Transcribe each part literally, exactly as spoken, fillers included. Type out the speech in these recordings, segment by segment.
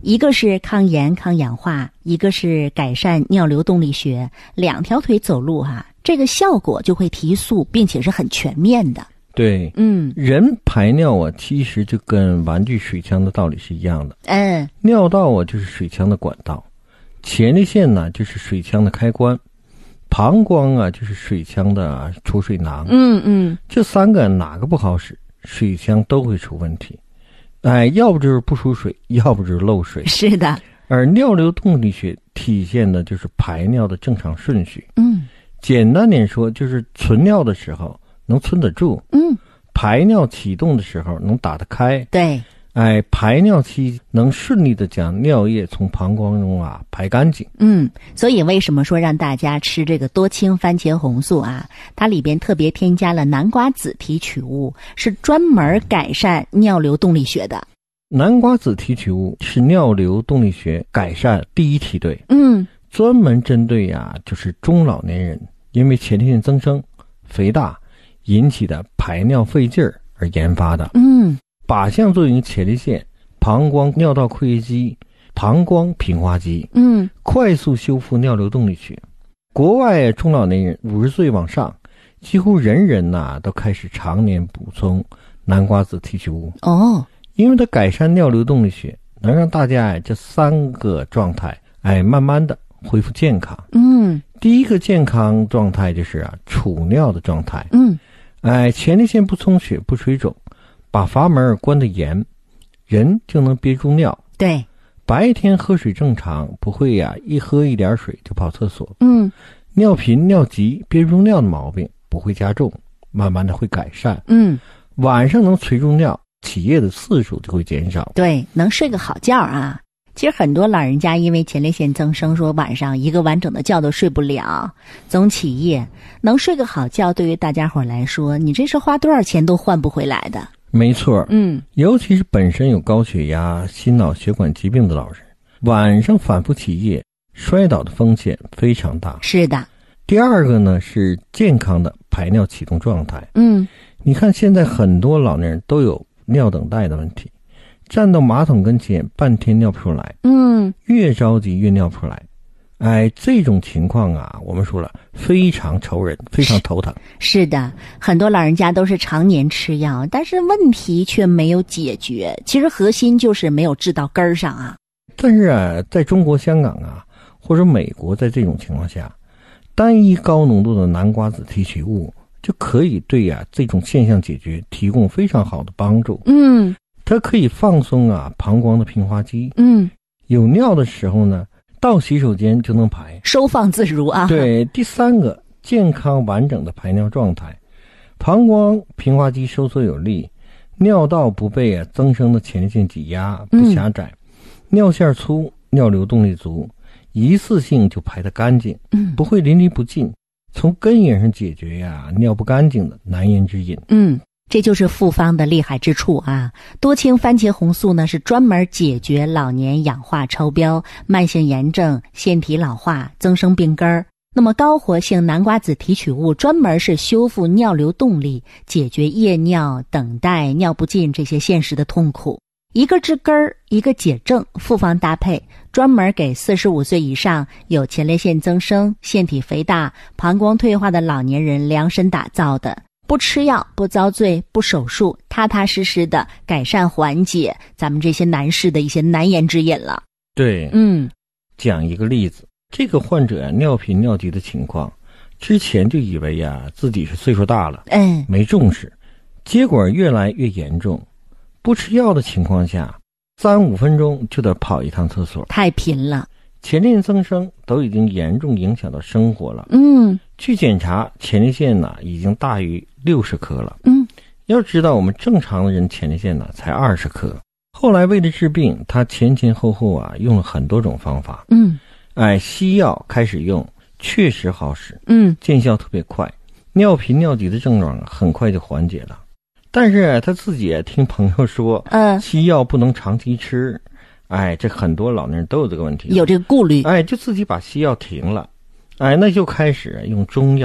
一个是抗炎抗氧化，一个是改善尿流动力学，两条腿走路啊，这个效果就会提速，并且是很全面的。 对， 嗯， 人排尿啊，其实就跟玩具水枪的道理是一样的。 嗯， 尿道啊就是水枪的管道，前列腺呢就是水枪的开关，膀胱啊就是水枪的储水囊。 嗯嗯， 这三个哪个不好使，水枪都会出问题。哎，要不就是不出水，要不就是漏水。 是的。 而尿流动力学体现的就是排尿的正常顺序。 嗯， 简单点说，就是存尿的时候能存得住， 嗯， 排尿启动的时候能打得开。 对， 哎，排尿期能顺利的将尿液从膀胱中啊排干净。 嗯，所以为什么说让大家吃这个多氢番茄红素啊？它里边特别添加了南瓜子提取物，是专门改善尿流动力学的。 南瓜子提取物是尿流动力学改善第一梯队， 嗯， 专门针对呀、啊、就是中老年人因为前列腺增生、肥大引起的排尿费劲儿而研发的。 嗯， 靶向作用于前列腺、膀胱尿道括约肌、膀胱平滑肌， 嗯， 快速修复尿流动力学。国外中老年人五十岁往上，几乎人人呐、啊、都开始常年补充南瓜子提取物。 哦， 因为它改善尿流动力学，能让大家哎这三个状态哎慢慢的恢复健康。 嗯， 第一个健康状态就是啊储尿的状态。 嗯， 哎，前列腺不充血不水肿，把阀门关得严，人就能憋住尿。 对， 白天喝水正常，不会呀、啊、一喝一点水就跑厕所。 嗯， 尿频尿急憋不住尿的毛病不会加重，慢慢的会改善。 嗯， 晚上能垂住尿，起夜的次数就会减少。 对，能睡个好觉啊。其实很多老人家因为前列腺增生，说晚上一个完整的觉都睡不了，总起夜。能睡个好觉，对于大家伙来说，你这是花多少钱都换不回来的。 没错， 嗯， 尤其是本身有高血压、心脑血管疾病的老人，晚上反复起夜，摔倒的风险非常大。 是的。 第二个呢是健康的排尿启动状态。 嗯， 你看现在很多老年人都有尿等待的问题，站到马桶跟前半天尿不出来， 嗯， 越着急越尿不出来。哎，这种情况啊，我们说了非常愁人，非常头疼。 是的，很多老人家都是常年吃药，但是问题却没有解决。其实核心就是没有治到根儿上啊。 但是啊，在中国香港啊，或者美国，在这种情况下，单一高浓度的南瓜子提取物就可以对啊这种现象解决提供非常好的帮助。 嗯， 它可以放松啊膀胱的平滑肌。 嗯， 有尿的时候呢，到洗手间就能排， 收放自如啊。 对，第三个健康完整的排尿状态，膀胱平滑肌收缩有力，尿道不被啊增生的前列腺挤压，不狭窄，嗯、尿线粗，尿流动力足，一次性就排得干净， 嗯， 不会淋漓不尽，从根源上解决呀、啊、尿不干净的难言之隐。 嗯，这就是复方的厉害之处啊！多氢番茄红素呢，是专门解决老年氧化超标、慢性炎症、腺体老化、增生病根儿。那么高活性南瓜子提取物专门是修复尿流动力，解决夜尿、等待、尿不尽这些现实的痛苦。一个治根儿，一个解症，复方搭配，专门给四十五岁以上有前列腺增生、腺体肥大、膀胱退化的老年人量身打造的。不吃药，不遭罪，不手术，踏踏实实的改善缓解咱们这些男士的一些难言之隐了。 对， 嗯， 讲一个例子，这个患者啊尿频尿急的情况，之前就以为呀、啊、自己是岁数大了， 嗯， 没重视，结果越来越严重。不吃药的情况下，三五分钟就得跑一趟厕所， 太频了。 前列腺增生都已经严重影响到生活了。 嗯， 去检查前列腺呢已经大于六十颗了。 嗯， 要知道我们正常的人前列腺呢才二十颗。后来为了治病，他前前后后啊用了很多种方法。 嗯， 哎，西药开始用，确实好使。 嗯， 见效特别快，尿频尿急的症状很快就缓解了。但是他自己听朋友说， 嗯， 西药不能长期吃。哎，这很多老年人都有这个问题， 有这个顾虑。 哎，就自己把西药停了，哎，那就开始用中药。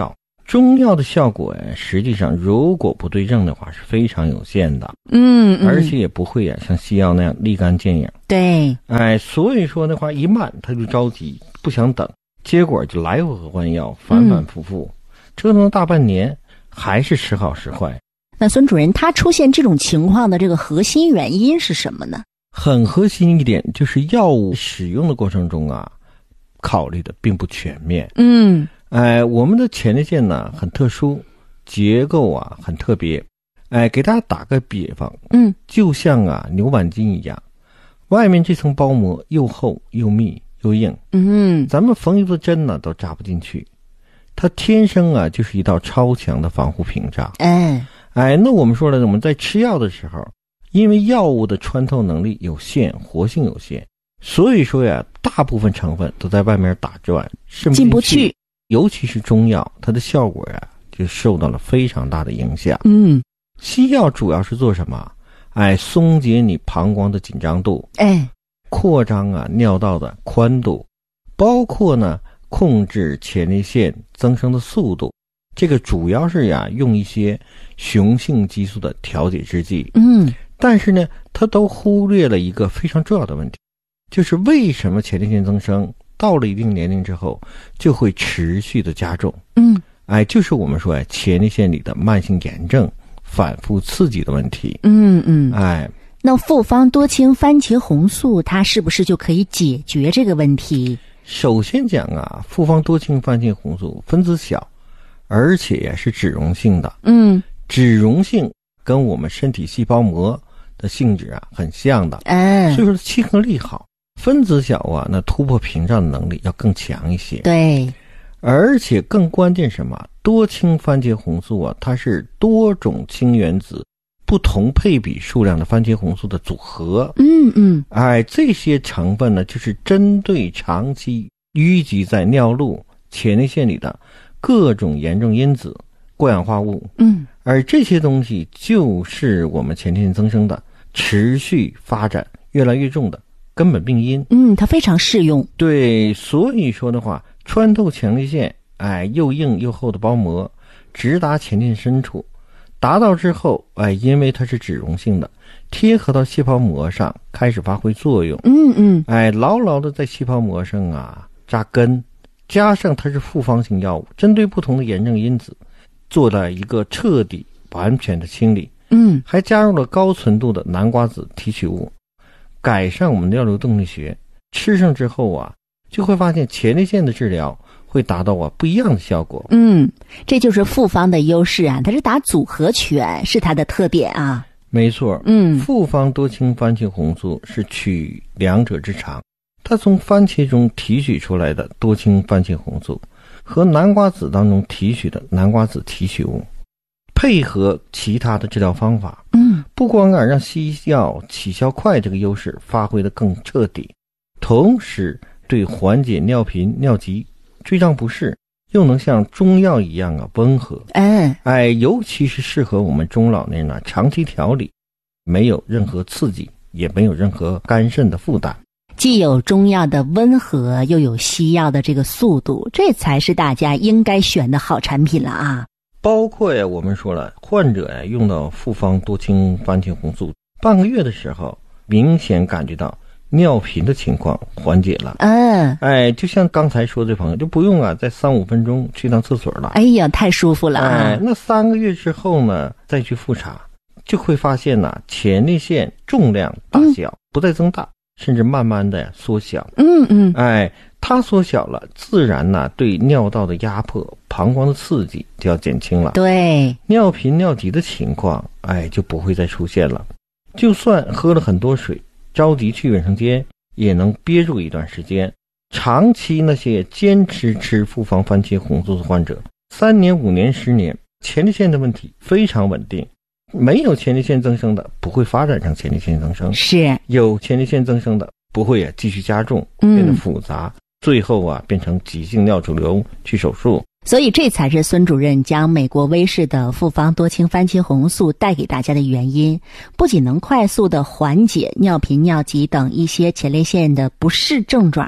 中药的效果呀，实际上如果不对症的话是非常有限的， 嗯，嗯而且也不会呀像西药那样立竿见影。 对， 哎，所以说的话，一慢他就着急，不想等，结果就来回换药，反反复复，嗯、折腾了大半年，还是时好时坏。 那孙主任，他出现这种情况的这个核心原因是什么呢？ 很核心一点就是药物使用的过程中啊，考虑的并不全面。 嗯。 哎，我们的前列腺呢很特殊，结构啊很特别。哎，给大家打个比方， 嗯， 就像啊牛板筋一样，外面这层包膜又厚又密又硬， 嗯， 咱们缝一个针呢都扎不进去，它天生啊就是一道超强的防护屏障。 嗯， 哎，那我们说了，我们在吃药的时候，因为药物的穿透能力有限，活性有限，所以说呀，大部分成分都在外面打转，渗进不去。 尤其是中药，它的效果呀就受到了非常大的影响。 嗯， 西药主要是做什么？哎，松解你膀胱的紧张度， 哎， 扩张啊尿道的宽度，包括呢控制前列腺增生的速度。这个主要是呀用一些雄性激素的调节制剂。 嗯， 但是呢，它都忽略了一个非常重要的问题，就是为什么前列腺增生到了一定年龄之后就会持续的加重。 嗯， 哎，就是我们说哎，前列腺里的慢性炎症反复刺激的问题。 嗯嗯， 哎， 那复方多氢番茄红素它是不是就可以解决这个问题？ 首先讲啊，复方多氢番茄红素分子小，而且呀是脂溶性的。 嗯， 脂溶性跟我们身体细胞膜的性质啊很像的。 哎， 所以说亲和力好。分子小啊，那突破屏障的能力要更强一些。 对， 而且更关键什么？多氢番茄红素啊，它是多种氢原子不同配比数量的番茄红素的组合。 嗯嗯， 哎，这些成分呢，就是针对长期淤积在尿路、前列腺里的各种炎症因子、过氧化物。 嗯， 而这些东西就是我们前列腺增生的持续发展越来越重的根本病因。 嗯，它非常适用。 对，所以说的话，穿透前列腺，哎，又硬又厚的包膜，直达前列腺深处，达到之后，哎，因为它是脂溶性的，贴合到细胞膜上，开始发挥作用。 嗯嗯， 哎，牢牢的在细胞膜上啊扎根，加上它是复方性药物，针对不同的炎症因子，做了一个彻底完全的清理。 嗯， 还加入了高纯度的南瓜子提取物，改善我们尿流动力学。吃上之后啊，就会发现前列腺的治疗会达到啊不一样的效果。 嗯，这就是复方的优势啊，它是打组合拳，是它的特点啊。 没错， 嗯， 复方多氢番茄红素是取两者之长，它从番茄中提取出来的多氢番茄红素和南瓜子当中提取的南瓜子提取物，配合其他的治疗方法， 嗯， 不光啊让西药起效快这个优势发挥得更彻底，同时对缓解尿频、尿急、坠胀不适又能像中药一样啊温和。 嗯， 哎，尤其是适合我们中老年人长期调理，没有任何刺激，也没有任何肝肾的负担。 既有中药的温和，又有西药的这个速度，这才是大家应该选的好产品了啊。 包括呀，我们说了，患者呀用到复方多氢番茄红素半个月的时候，明显感觉到尿频的情况缓解了。 嗯， 哎，就像刚才说的朋友，就不用啊在三五分钟去趟厕所了。 哎呀，太舒服了啊！ 哎，那三个月之后呢，再去复查，就会发现呢，前列腺重量大小不再增大，嗯、甚至慢慢的缩小。 嗯嗯， 哎，它缩小了，自然呢对尿道的压迫、膀胱的刺激就要减轻了。 对， 尿频尿急的情况，哎，就不会再出现了。就算喝了很多水，着急去卫生间，也能憋住一段时间。长期那些坚持吃复方番茄红素的患者，三年、五年、十年，前列腺的问题非常稳定。没有前列腺增生的，不会发展成前列腺增生； 是有前列腺增生的，不会啊继续加重，变得复杂，嗯、最后啊变成急性尿肿瘤去手术。 所以这才是孙主任将美国威士的复方多氢番茄红素带给大家的原因，不仅能快速的缓解尿频、尿急等一些前列腺的不适症状啊，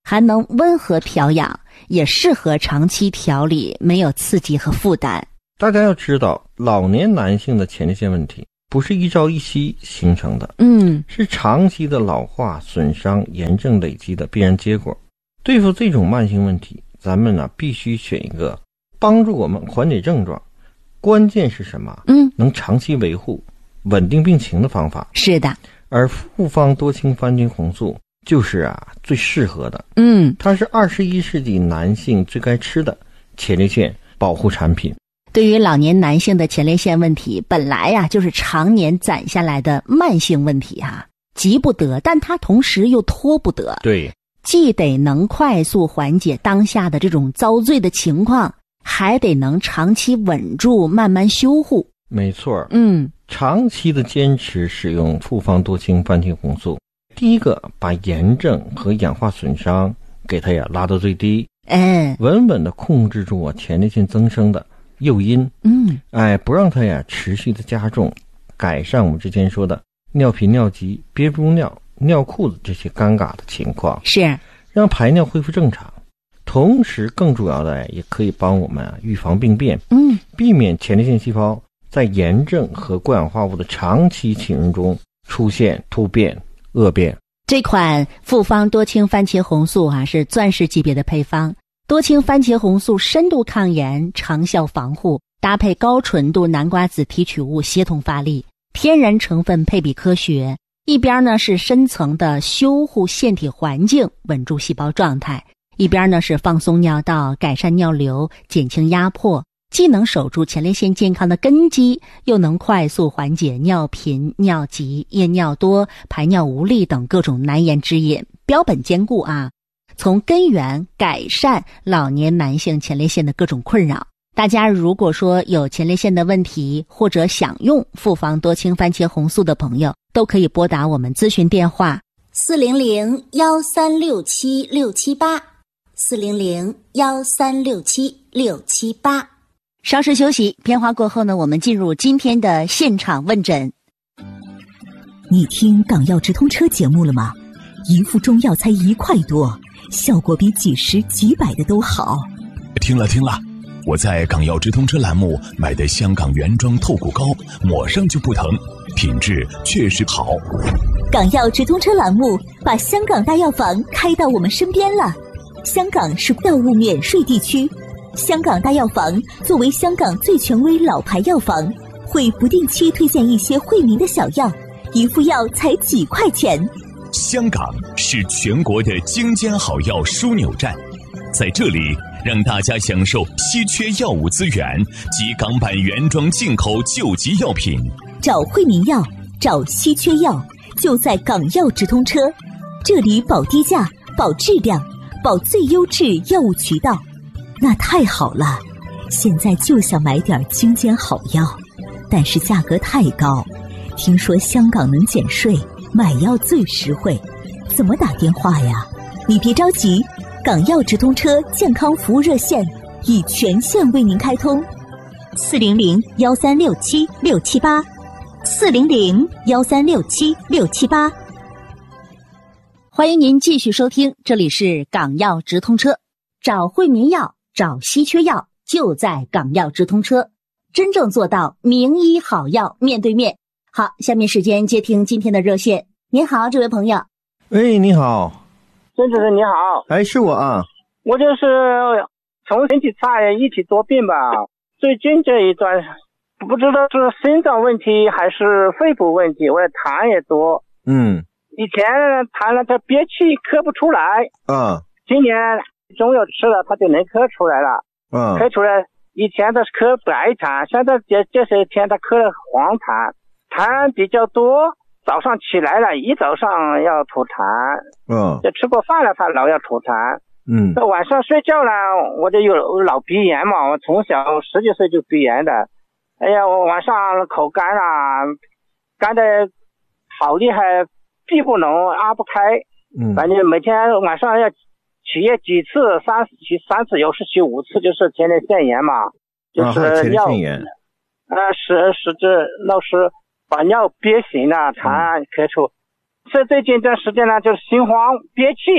还能温和调养，也适合长期调理，没有刺激和负担。 大家要知道，老年男性的前列腺问题不是一朝一夕形成的， 嗯， 是长期的老化、损伤、炎症累积的必然结果。对付这种慢性问题，咱们呢必须选一个帮助我们缓解症状，关键是什么？ 嗯， 能长期维护、稳定病情的方法。 是的， 而复方多氢番茄红素就是啊最适合的。 嗯， 它是二十一世纪男性最该吃的前列腺保护产品。 对于老年男性的前列腺问题，本来呀、啊、就是常年攒下来的慢性问题哈、啊，急不得，但它同时又拖不得。 对， 既得能快速缓解当下的这种遭罪的情况，还得能长期稳住，慢慢修护。 没错， 嗯， 长期的坚持使用复方多氢番茄红素，第一个把炎症和氧化损伤给它呀拉到最低， 哎， 稳稳的控制住我前列腺增生的诱因， 嗯， 哎，不让它呀持续的加重，改善我们之前说的尿频、尿急、憋不住尿、尿裤子这些尴尬的情况， 是让排尿恢复正常。同时，更主要的也可以帮我们啊预防病变， 嗯， 避免前列腺细胞在炎症和过氧化物的长期浸润中出现突变、恶变。 这款复方多氢番茄红素啊是钻石级别的配方。多氢番茄红素深度抗炎，长效防护，搭配高纯度南瓜子提取物协同发力，天然成分配比科学，一边呢是深层的修护腺体环境，稳住细胞状态，一边呢是放松尿道，改善尿流，减轻压迫，既能守住前列腺健康的根基，又能快速缓解尿频、尿急、夜尿多、排尿无力等各种难言之隐，标本兼顾啊，从根源改善老年男性前列腺的各种困扰。大家如果说有前列腺的问题，或者想用复方多氢番茄红素的朋友，都可以拨打我们咨询电话四零零幺三六七六七八，四零零幺三六七六七八。 稍事休息，片花过后呢，我们进入今天的现场问诊。 你听港药直通车节目了吗？一副中药才一块多，效果比几十几百的都好。 听了听了，我在港药直通车栏目买的香港原装透骨膏，抹上就不疼，品质确实好。 港药直通车栏目把香港大药房开到我们身边了。香港是药物免税地区，香港大药房作为香港最权威老牌药房，会不定期推荐一些惠民的小药，一副药才几块钱。 香港是全国的精尖好药枢纽站，在这里让大家享受稀缺药物资源及港版原装进口救急药品。 找惠民药，找稀缺药，就在港药直通车，这里保低价、保质量、保最优质药物渠道。那太好了，现在就想买点精尖好药，但是价格太高，听说香港能减税，买药最实惠，怎么打电话呀？你别着急，港药直通车健康服务热线已全线为您开通，四零零幺三六七六七八，四零零幺三六七六七八。 欢迎您继续收听，这里是港药直通车，找惠民药，找稀缺药，就在港药直通车，真正做到名医好药面对面。好，下面时间接听今天的热线。您好，这位朋友。 喂，你好。 孙主任你好。 哎，是我啊。 我就是从身体差一体多病吧，最近这一段不知道是心脏问题还是肺部问题，我痰也多。 嗯。 以前痰了它憋气咳不出来。 嗯。 今年中药吃了它就能咳出来了。 嗯。 咳出来，以前它是咳白痰，现在这这些天它咳了黄痰。痰比较多，早上起来了一早上要吐痰， 嗯， 就吃过饭了他老要吐痰， 嗯， 到晚上睡觉了我就有老鼻炎嘛，我从小十几岁就鼻炎的，哎呀我晚上口干啊，干的好厉害，闭不拢拉不开， 嗯， 反正每天晚上要起夜几次，三次起三次有时起五次，就是前列腺炎嘛，就是尿、啊、呃使使这老师把尿憋醒了，痰咳出。这最近这段时间呢，就是心慌憋气，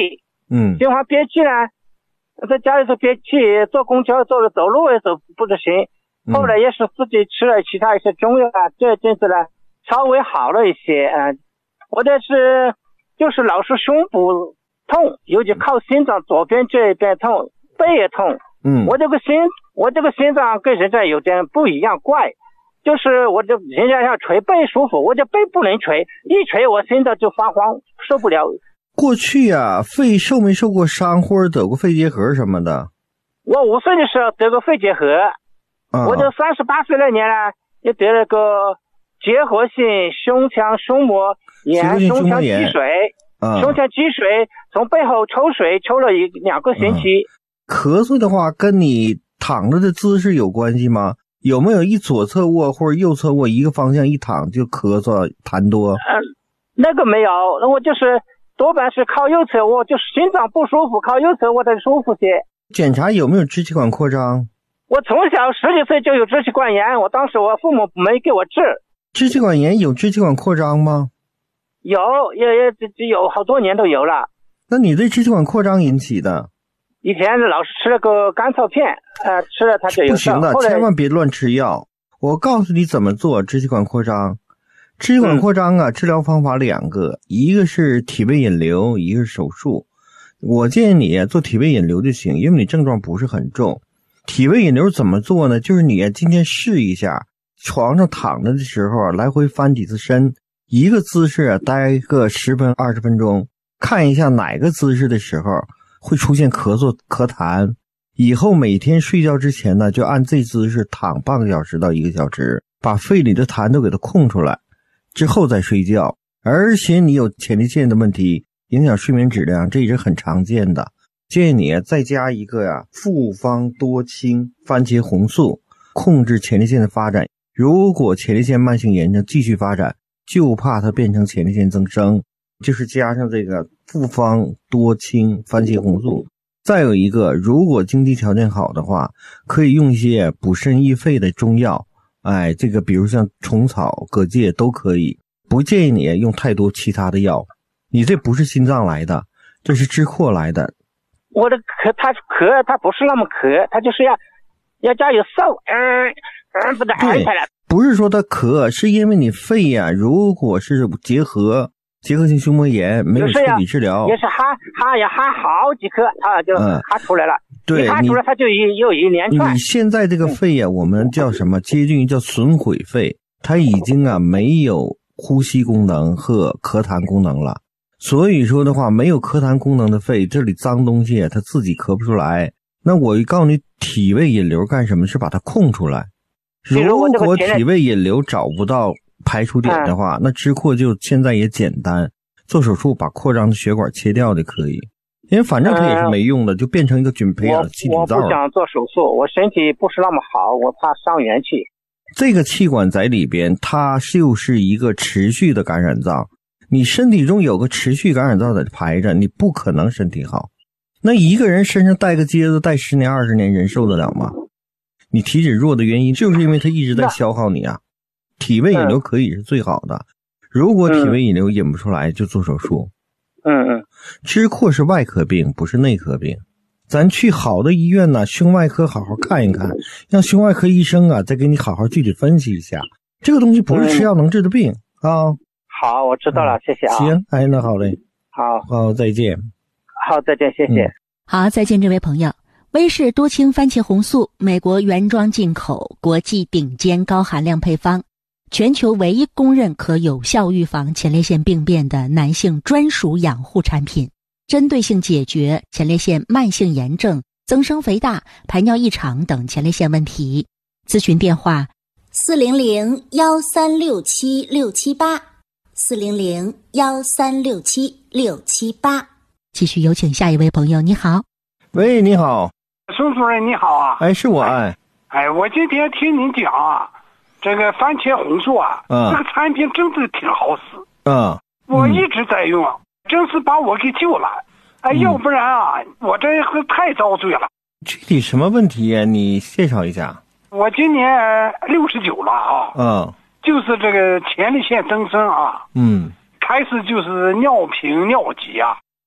嗯， 经常憋气呢，在家里头憋气，坐公交走走路也走不得行。后来也是自己吃了其他一些中药啊，这阵子呢稍微好了一些。嗯、呃，我这是就是老是胸部痛，尤其靠心脏左边这一边痛，背也痛。 嗯， 我这个心我这个心脏跟人家有点不一样，怪。就是我这人家要捶背舒服，我这背不能捶，一捶我心脏就发慌，受不了。 过去啊，肺受没受过伤或者得过肺结核什么的？ 我五岁的时候得过肺结核， 啊、 我这三十八岁那年呢，也得了个结核性胸腔胸膜炎、胸腔积水、 啊、 胸腔积水，从背后抽水抽了一两个星期、 啊。咳嗽的话，跟你躺着的姿势有关系吗？有没有一左侧卧或者右侧卧一个方向一躺就咳嗽痰多？ 嗯，那个没有，我就是多半是靠右侧卧，就是心脏不舒服，靠右侧卧才舒服些。 检查有没有支气管扩张？ 我从小十几岁就有支气管炎，我当时我父母没给我治。 支气管炎有支气管扩张吗？ 有，也也有好多年都有了。 那你对支气管扩张引起的？ 以前老是吃了个甘草片，呃，吃了它就有效。 不行的，千万别乱吃药。我告诉你怎么做支气管扩张。支气管扩张啊，嗯、治疗方法两个，一个是体位引流，一个是手术。我建议你做体位引流就行，因为你症状不是很重。体位引流怎么做呢？就是你今天试一下，床上躺着的时候来回翻几次身，一个姿势啊待个十分二十分钟，看一下哪个姿势的时候会出现咳嗽咳痰，以后每天睡觉之前呢，就按这姿势躺半个小时到一个小时，把肺里的痰都给它空出来，之后再睡觉。而且你有前列腺的问题，影响睡眠质量，这也是很常见的。建议你再加一个呀、啊，复方多清番茄红素，控制前列腺的发展。如果前列腺慢性炎症继续发展，就怕它变成前列腺增生，就是加上这个复方多清番茄红素。再有一个，如果经济条件好的话，可以用一些补肾益肺的中药，哎，这个比如像虫草、蛤蚧都可以。不建议你用太多其他的药，你这不是心脏来的，这是支扩来的。 我的咳，它咳，它不是那么咳，它就是要要加有嗽，嗯嗯，不得喊起来。 不是说它咳，是因为你肺呀、啊，如果是结核。结核性胸膜炎没有彻底治疗， 也是哈哈呀哈好几颗，它就哈出来了。 嗯、对， 哈出来它就又一连串。 你现在这个肺呀、啊，我们叫什么？接近于叫损毁肺，它已经啊没有呼吸功能和咳痰功能了。所以说的话，没有咳痰功能的肺，这里脏东西它自己咳不出来。那我告诉你，体位引流干什么？是把它空出来。如果体位引流找不到排除点的话、嗯、那支扩就现在也简单，做手术把扩张的血管切掉就可以，因为反正它也是没用的、嗯、就变成一个菌培养的气体灶。 我不想做手术，我身体不是那么好，我怕伤元气。 这个气管在里边，它就是一个持续的感染灶，你身体中有个持续感染灶在排着，你不可能身体好。那一个人身上带个疖子带十年二十年，人受得了吗？你体质弱的原因就是因为它一直在消耗你啊。体位引流可以是最好的，如果体位引流引不出来，就做手术。 嗯嗯， 支扩是外科病，不是内科病。咱去好的医院呢，胸外科好好看一看，让胸外科医生啊再给你好好具体分析一下。这个东西不是吃药能治的病、嗯、啊。 好，我知道了，嗯、谢谢啊。 行，哎，那好嘞。 好， 好，再见。 好，再见，谢谢。嗯、 好，再见，这位朋友。威氏多清番茄红素，美国原装进口，国际顶尖高含量配方。全球唯一公认可有效预防前列腺病变的男性专属养护产品，针对性解决前列腺慢性炎症、增生肥大、排尿异常等前列腺问题。咨询电话： 四零零幺三六七六七八，四零零幺三六七六七八。 继续有请下一位朋友，你好。 喂，你好， 孙主任，你好啊。 哎，是我哎。 哎，我今天听您讲啊。这个番茄红素啊、嗯，这个产品真的挺好使。 嗯， 我一直在用，真是把我给救了。哎，嗯、要不然啊，我这太遭罪了。 具体什么问题呀？你介绍一下。 我今年六十九了啊。 嗯， 就是这个前列腺增生啊。 嗯， 开始就是尿频尿急啊。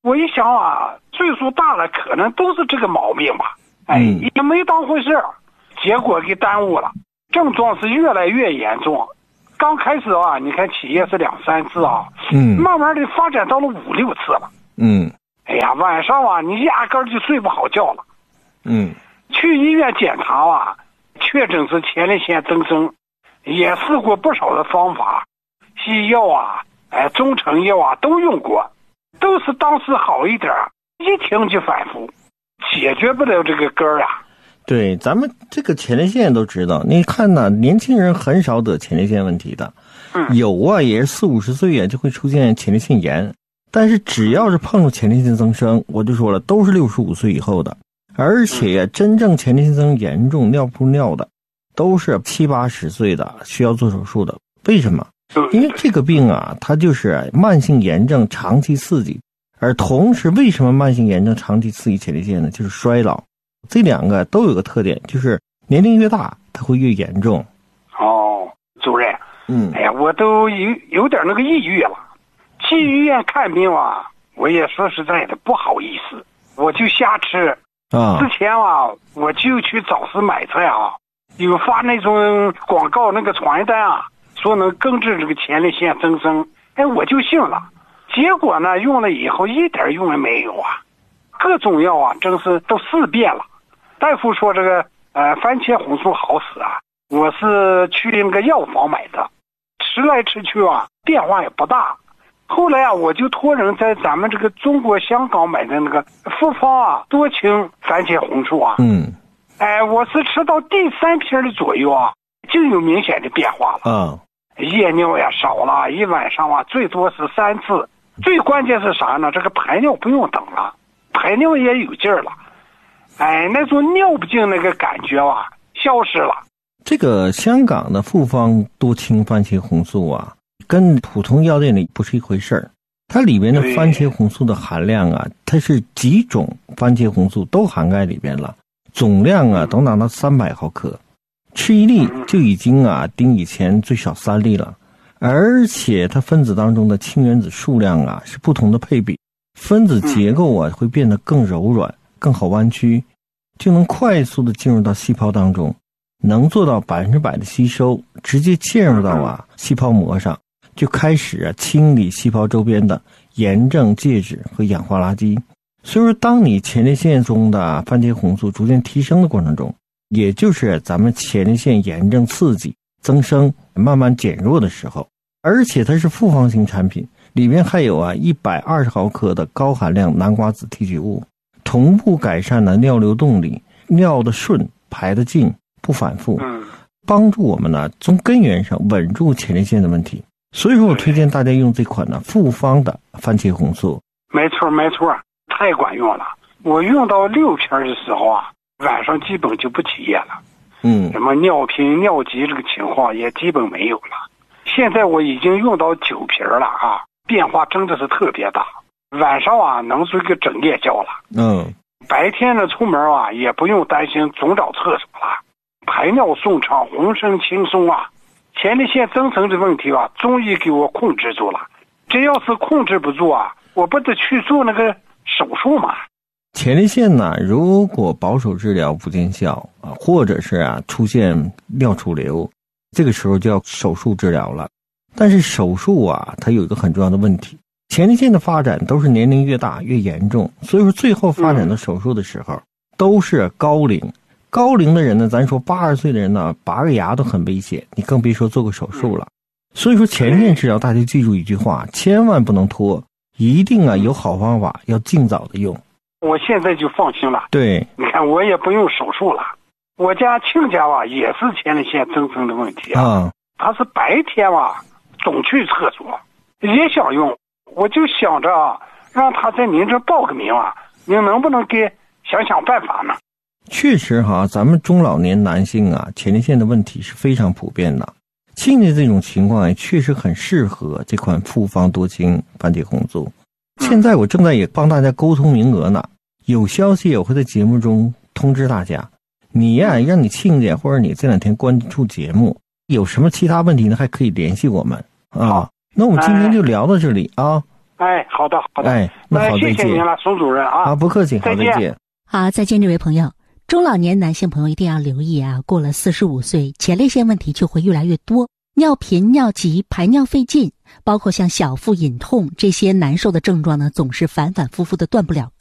我一想啊，岁数大了，可能都是这个毛病吧。哎， 嗯、 也没当回事，结果给耽误了，症状是越来越严重。刚开始啊，你看起夜是两三次啊， 嗯， 慢慢的发展到了五六次了。 嗯， 哎呀，晚上啊，你压根儿就睡不好觉了。 嗯， 去医院检查啊，确诊是前列腺增生，也试过不少的方法，西药啊，哎，中成药啊都用过，都是当时好一点，一停就反复，解决不了这个根儿呀。 对，咱们这个前列腺都知道，你看呢，年轻人很少得前列腺问题的， 嗯， 有啊，也是四五十岁啊就会出现前列腺炎，但是只要是碰到前列腺增生，我就说了，都是六十五岁以后的，而且呀，真正前列腺增生严重尿不尿的，都是七八十岁的需要做手术的。为什么？因为这个病啊，它就是慢性炎症长期刺激，而同时为什么慢性炎症长期刺激前列腺呢？就是衰老。这两个都有个特点，就是年龄越大它会越严重。 哦，主任， 嗯， 哎呀，我都有有点那个抑郁了，去医院看病啊，我也说实在的不好意思，我就瞎吃啊。 之前啊，我就去早市买菜啊，有发那种广告那个传单啊，说能根治这个前列腺增生，哎，我就信了。结果呢，用了以后一点用也没有啊，各种药啊，真是都试遍了。大夫说这个呃番茄红素好使啊，我是去那个药房买的，吃来吃去啊变化也不大。后来啊，我就托人在咱们这个中国香港买的那个复方啊多清番茄红素啊， 嗯， 哎，我是吃到第三瓶的左右啊，就有明显的变化了啊， 夜尿呀少了，一晚上啊最多是三次。最关键是啥呢？这个排尿不用等了，排尿也有劲儿了。哎，那种尿不尽那个感觉啊，消失了。 这个香港的复方多清番茄红素啊，跟普通药店里不是一回事儿。它里边的番茄红素的含量啊，它是几种番茄红素都涵盖里边了，总量啊都达到三百毫克，吃一粒就已经啊顶以前最少三粒了。而且它分子当中的氢原子数量啊是不同的配比，分子结构啊会变得更柔软，更好弯曲，就能快速的进入到细胞当中，能做到百分之百的吸收，直接嵌入到啊细胞膜上，就开始啊清理细胞周边的炎症介质和氧化垃圾。所以说，当你前列腺中的番茄红素逐渐提升的过程中，也就是咱们前列腺炎症刺激增生慢慢减弱的时候，而且它是复方型产品，里面还有啊一百二十毫克的高含量南瓜子提取物，同步改善了尿流动力，尿的顺，排的净，不反复，帮助我们呢从根源上稳住前列腺的问题。所以说我推荐大家用这款呢复方的番茄红素。 没错没错，太管用了。我用到六瓶的时候啊，晚上基本就不起夜了， 嗯， 什么尿频尿急这个情况也基本没有了。现在我已经用到九瓶了啊，变化真的是特别大。晚上啊能睡个整夜觉了， 嗯， 白天呢出门啊也不用担心总找厕所了，排尿顺畅，浑身轻松啊。前列腺增生的问题啊终于给我控制住了，这要是控制不住啊，我不得去做那个手术嘛。 前列腺呢，如果保守治疗不见效啊，或者是啊出现尿储留，这个时候就要手术治疗了。但是手术啊，它有一个很重要的问题，前列腺的发展都是年龄越大越严重，所以说最后发展到手术的时候，嗯、都是高龄。高龄的人呢，咱说八十岁的人呢，拔个牙都很危险，你更别说做个手术了。所以说前列腺治疗，大家记住一句话，千万不能拖，一定啊有好方法，要尽早的用。 我现在就放心了。 对， 你看我也不用手术了。我家亲家啊也是前列腺增生的问题啊， 啊他是白天啊总去厕所，也想用，我就想着啊，让他在您这报个名啊，您能不能给想想办法呢？ 确实哈，咱们中老年男性啊，前列腺的问题是非常普遍的。现在这种情况也确实很适合这款复方多清番茄红素。现在我正在也帮大家沟通名额呢，有消息我会在节目中通知大家。你呀、啊，让你亲家或者你这两天关注节目，有什么其他问题呢，还可以联系我们啊。那我们今天就聊到这里啊。 哎，好的好的， 哎，那好， 谢谢您了，宋主任啊。 啊，不客气，好， 再见。 再见。 好，再见，这位朋友。中老年男性朋友一定要留意啊，过了四十五岁，前列腺问题就会越来越多，尿频、尿急、排尿费劲，包括像小腹隐痛这些难受的症状呢，总是反反复复的断不了